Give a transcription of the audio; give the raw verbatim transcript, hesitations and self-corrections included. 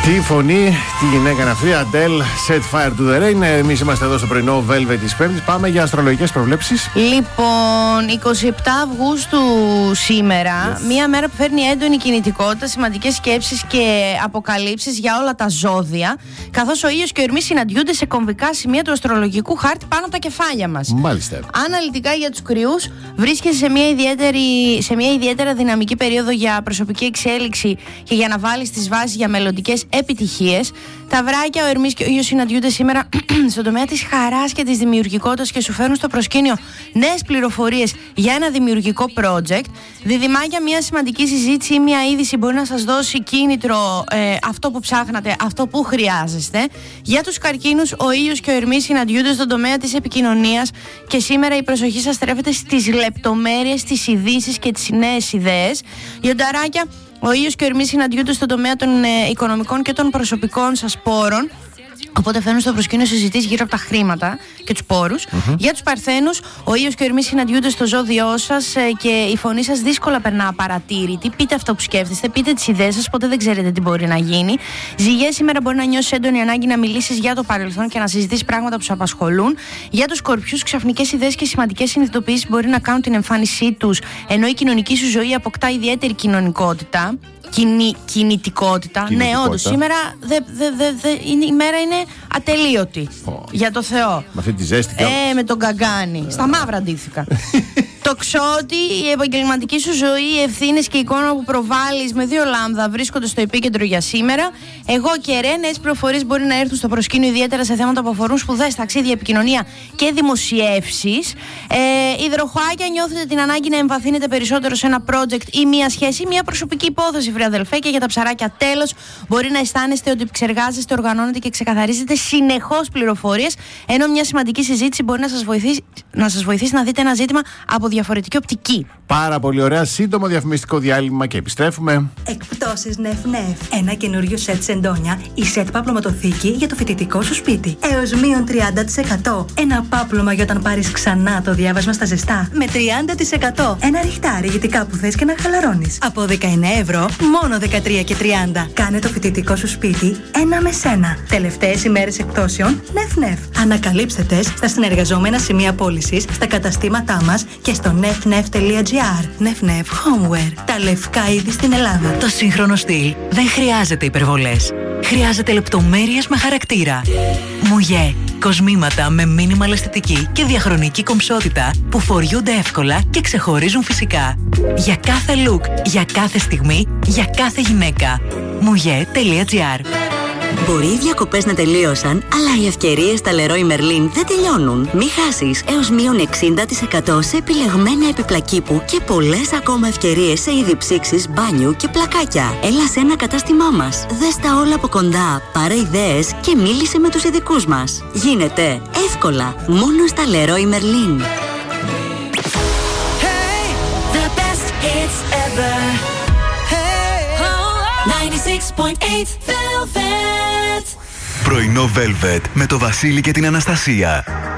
Τι φωνή, τι γυναίκα είναι αυτή, Adele, Set Fire to the Rain. Εμείς είμαστε εδώ στο πρωινό Velvet της Πέμπτης. Πάμε για αστρολογικές προβλέψεις. Λοιπόν, εικοστή εβδόμη Αυγούστου σήμερα, yes. Μία μέρα που φέρνει έντονη κινητικότητα, σημαντικές σκέψεις και αποκαλύψεις για όλα τα ζώδια. Καθώς ο ήλιος και ο Ερμής συναντιούνται σε κομβικά σημεία του αστρολογικού χάρτη πάνω από τα κεφάλια μας. Μάλιστα. Αναλυτικά για τους κρυούς, βρίσκεσαι σε μια, ιδιαίτερη, σε μια ιδιαίτερα δυναμική περίοδο για προσωπική εξέλιξη και για να βάλεις τις βάσεις για μελλοντικές επιτυχίες. Τα βράκια, ο Ερμής και ο ήλιος συναντιούνται σήμερα στον τομέα της χαράς και της δημιουργικότητας και σου φέρνουν στο προσκήνιο νέες πληροφορίες για ένα δημιουργικό project. Διδυμάκια, μια σημαντική συζήτηση ή μια είδηση μπορεί να σας δώσει κίνητρο, ε, αυτό που ψάχνατε, αυτό που χρειάζεστε. Για τους καρκίνους, ο ήλιος και ο Ερμής συναντιούνται στον τομέα της επικοινωνίας και σήμερα η προσοχή σας στρέφεται στις λεπτομέρειες, τις ειδήσεις και τις νέες ιδέες. Λιονταράκια, ο ήλιος και ο Ερμής συναντιούνται στον τομέα των ε, οικονομικών και των προσωπικών σας πόρων. Οπότε φέρνουν στο προσκήνιο συζητήσεις γύρω από τα χρήματα και τους πόρους. Mm-hmm. Για τους Παρθένους, ο ήλιος και ο Ερμής συναντιούνται στο ζώδιό σας ε, και η φωνή σας δύσκολα περνά απαρατήρητη. Πείτε αυτό που σκέφτεστε, πείτε τις ιδέες σας, ποτέ δεν ξέρετε τι μπορεί να γίνει. Ζυγές, σήμερα μπορεί να νιώσεις έντονη ανάγκη να μιλήσεις για το παρελθόν και να συζητήσεις πράγματα που σου απασχολούν. Για τους Σκορπιούς, ξαφνικές ιδέες και σημαντικές συνειδητοποιήσεις μπορεί να κάνουν την εμφάνισή τους, ενώ η κοινωνική σου ζωή αποκτά ιδιαίτερη κοινωνικότητα. Κινη, κινητικότητα. Ναι, όντως σήμερα δε, δε, δε, δε, είναι, η μέρα είναι ατελείωτη. Oh. Για το Θεό. Με αυτή τη ζέστη. Ε, με τον Καγκάνη. Στα μαύρα αντίθηκα. Το Ξώτη, η επαγγελματική σου ζωή, οι ευθύνες και η εικόνα που προβάλλεις με δύο λάμδα βρίσκονται στο επίκεντρο για σήμερα. Εγώ και Ρε, νέες πληροφορίες μπορεί να έρθουν στο προσκήνιο, ιδιαίτερα σε θέματα που αφορούν σπουδές, ταξίδια, επικοινωνία και δημοσιεύσεις. Ε, υδροχοάκια, νιώθετε την ανάγκη να εμβαθύνετε περισσότερο σε ένα project ή μια σχέση, μια προσωπική υπόθεση, βρε αδελφέ. Και για τα ψαράκια, τέλος, μπορεί να αισθάνεστε ότι επεξεργάζεστε, οργανώνετε και ξεκαθαρίζετε συνεχώς πληροφορίες, ενώ μια σημαντική συζήτηση μπορεί να σας βοηθήσει να, σας βοηθήσει να δείτε ένα ζήτημα από διαφορετική οπτική. Πάρα πολύ ωραία, σύντομο διαφημιστικό διάλειμμα και επιστρέφουμε. Εκπτώσεις νεφ νεφ. Ένα καινούριο σετ σεντόνια ή σετ παπλωματοθήκη για το φοιτητικό σου σπίτι. Έως μείον τριάντα τοις εκατό. Ένα πάπλωμα για όταν πάρεις ξανά το διάβασμα στα ζεστά. Με τριάντα τοις εκατό. Ένα ριχτάρι γιατί κάπου θες και να χαλαρώνεις. Από δεκαεννέα ευρώ, μόνο δεκατρία και τριάντα. Κάνε το φοιτητικό σου σπίτι ένα με σένα. Τελευταίες ημέρες εκπτώσεων νεφ νεφ. Ανακαλύψτε τες στα συνεργαζόμενα σημεία πώλησης, στα καταστήματά μας και στο νεφ νεφ τελεία τζι άρ. νεφ νεφ Homeware. Τα λευκά είδη στην Ελλάδα. Το σύγχρονο στυλ δεν χρειάζεται υπερβολές. Χρειάζεται λεπτομέρειες με χαρακτήρα. Μουγέ. Κοσμήματα με μίνιμαλ αισθητική και διαχρονική κομψότητα που φοριούνται εύκολα και ξεχωρίζουν φυσικά. Για κάθε look, για κάθε στιγμή, για κάθε γυναίκα. μουγέ τελεία τζι άρ. Μπορεί οι διακοπές να τελείωσαν, αλλά οι ευκαιρίες στα Leroy Merlin δεν τελειώνουν. Μη χάσεις έως μείον εξήντα τοις εκατό σε επιλεγμένα επιπλακίπου και πολλές ακόμα ευκαιρίες σε είδη ψήξης, μπάνιου και πλακάκια. Έλα σε ένα κατάστημά μας. Δες τα όλα από κοντά, πάρε ιδέες και μίλησε με τους ειδικούς μας. Γίνεται εύκολα μόνο στα Leroy Merlin. Hey, the best hits ever. ενενήντα έξι κόμμα οκτώ Velvet. Πρωινό Velvet με το Βασίλη και την Αναστασία.